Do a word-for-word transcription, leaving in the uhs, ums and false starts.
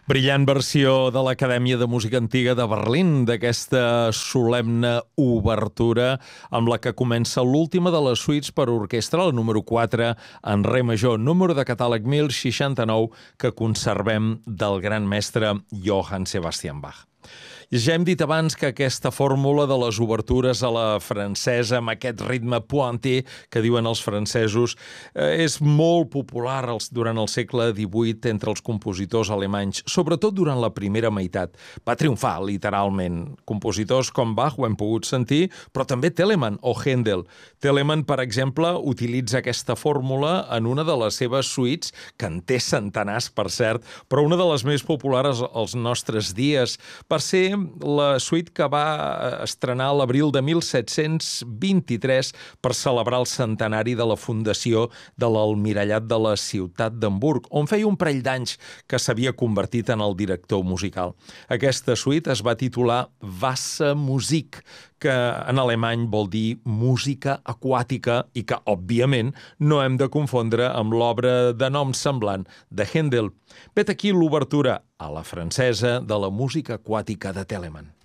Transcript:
Brillant versió de l'Acadèmia de Música Antiga de Berlín, d'aquesta solemne obertura amb la que comença l'última de les suites per orquestra, la número quatre, en re major, número de catàleg deu seixanta-nou, que conservem del gran mestre Johann Sebastian Bach. Ja hem dit abans que aquesta fórmula de les obertures a la francesa, amb aquest ritme pointé que diuen els francesos, eh, és molt popular els, durant el segle divuit entre els compositors alemanys, sobretot durant la primera meitat. Va triomfar, literalment. Compositors com Bach ho hem pogut sentir, però també Telemann o Händel. Telemann, per exemple, utilitza aquesta fórmula en una de les seves suites, que en té centenars, per cert, però una de les més populars als nostres dies, per ser la suite que va estrenar l'abril de mil set-cents vint-i-tres per celebrar el centenari de la fundació de l'Almirallat de la ciutat d'Hamburg, on feia un parell d'anys que s'havia convertit en el director musical. Aquesta suite es va titular Wassermusik, que en alemany vol dir música aquàtica i que, òbviament, no hem de confondre amb l'obra de nom semblant de Händel. Vet aquí l'obertura a la francesa de la música aquàtica de Telemann.